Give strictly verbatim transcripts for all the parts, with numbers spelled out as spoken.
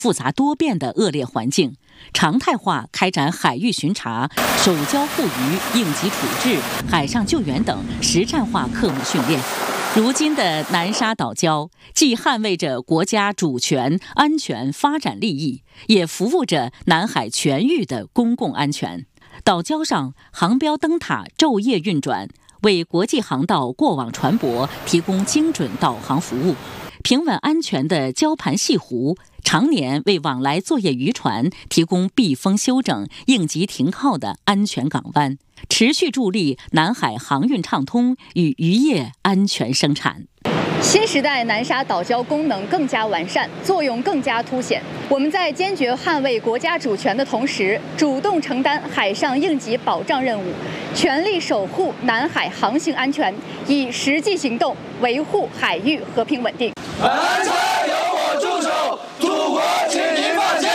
复杂多变的恶劣环境，常态化开展海域巡查、守礁护渔、应急处置、海上救援等实战化科目训练。如今的南沙岛礁，既捍卫着国家主权、安全、发展利益，也服务着南海全域的公共安全。岛礁上航标灯塔昼夜运转，为国际航道过往船舶提供精准导航服务。平稳安全的礁盘系湖，常年为往来作业渔船提供避风休整、应急停靠的安全港湾，持续助力南海航运畅通与渔业安全生产。 新时代南沙岛礁功能更加完善，作用更加凸显。我们在坚决捍卫国家主权的同时，主动承担海上应急保障任务，全力守护南海航行安全，以实际行动维护海域和平稳定。 安全由我驻守，祖国请您放心。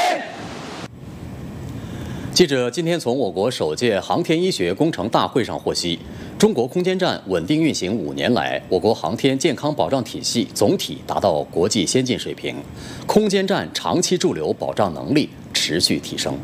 记者今天从我国首届航天医学工程大会上获悉，中国空间站稳定运行五年来，我国航天健康保障体系总体达到国际先进水平，空间站长期驻留保障能力持续提升。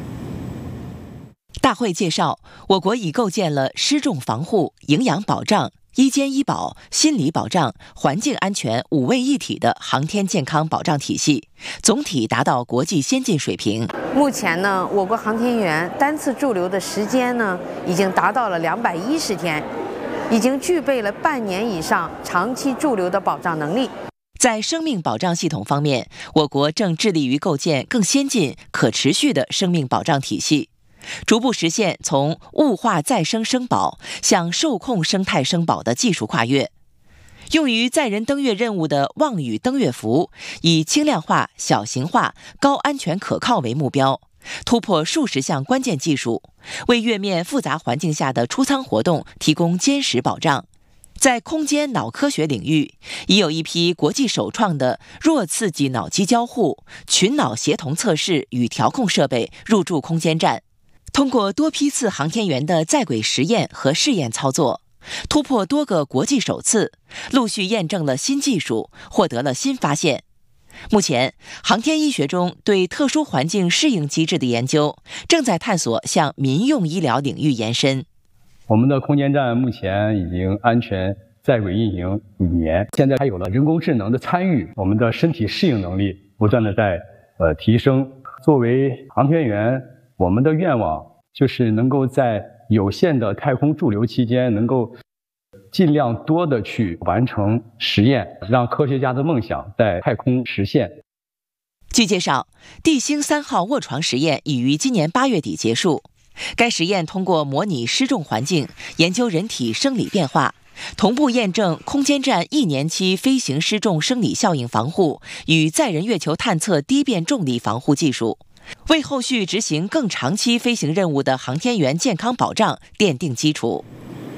大会介绍，我国已构建了失重防护、营养保障、医监医保、心理保障、环境安全五位一体的航天健康保障体系，总体达到国际先进水平。 目前呢，我国航天员单次驻留的时间呢，已经达到了两百一十天，已经具备了半年以上长期驻留的保障能力。 在生命保障系统方面，我国正致力于构建更先进、可持续的生命保障体系，逐步实现从物化再生生保向受控生态生保的技术跨越。用于载人登月任务的望宇登月服，以轻量化、小型化、高安全可靠为目标，突破数十项关键技术，为月面复杂环境下的出舱活动提供坚实保障。在空间脑科学领域，已有一批国际首创的弱刺激脑机交互、群脑协同测试与调控设备入驻空间站。通过多批次航天员的在轨实验和试验操作，突破多个国际首次，陆续验证了新技术，获得了新发现。目前，航天医学中对特殊环境适应机制的研究正在探索向民用医疗领域延伸。 我们的空间站目前已经安全在轨运行五年，现在还有了人工智能的参与，我们的身体适应能力不断的在呃提升。作为航天员，我们的愿望就是能够在有限的太空驻留期间，能够尽量多的去完成实验，让科学家的梦想在太空实现。 据介绍，地星三号卧床实验已于今年八月底结束。该实验通过模拟失重环境，研究人体生理变化，同步验证空间站一年期飞行失重生理效应防护与载人月球探测低变重力防护技术，为后续执行更长期飞行任务的航天员健康保障奠定基础。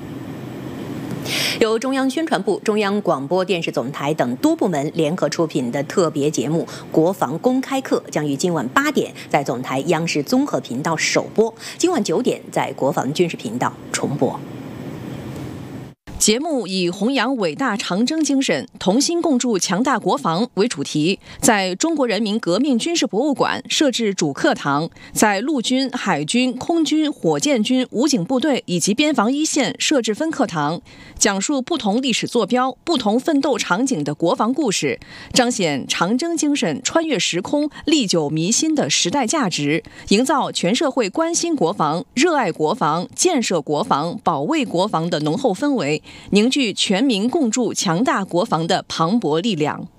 由中央宣传部、中央广播电视总台等多部门联合出品的特别节目《国防公开课》将于今晚八点在总台央视综合频道首播，今晚九点在国防军事频道重播。 节目以弘扬伟大长征精神、同心共筑强大国防为主题，在中国人民革命军事博物馆设置主课堂，在陆军、海军、空军、火箭军、武警部队以及边防一线设置分课堂，讲述不同历史坐标、不同奋斗场景的国防故事，彰显长征精神穿越时空、历久弥新的时代价值，营造全社会关心国防、热爱国防、建设国防、保卫国防的浓厚氛围，凝聚全民共筑强大国防的磅礴力量。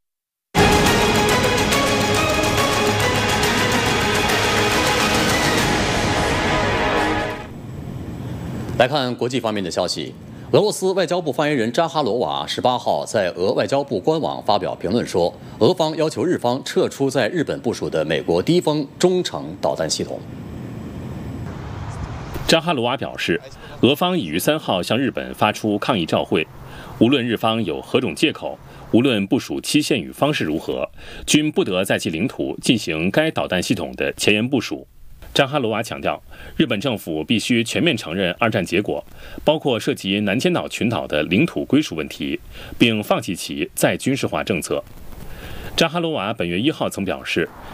来看国际方面的消息，俄罗斯外交部发言人扎哈罗娃十八号在俄外交部官网发表评论说，俄方要求日方撤出在日本部署的美国低风中程导弹系统。 扎哈罗娃表示，俄方已于三号向日本发出抗议照会，无论日方有何种借口，无论部署期限与方式如何，均不得在其领土进行该导弹系统的前沿部署。扎哈罗娃强调，日本政府必须全面承认二战结果，包括涉及南千岛群岛的领土归属问题，并放弃其再军事化政策。 扎哈罗娃本月一号曾表示，